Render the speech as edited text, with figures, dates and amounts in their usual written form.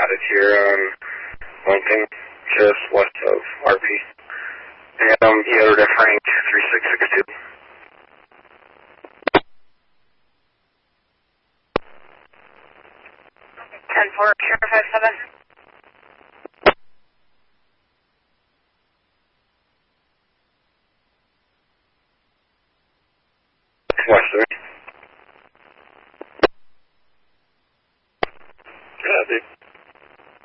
spotted here on Lincoln, just west of RP. And EO to Frank 3662. 10-4, Sierra 57.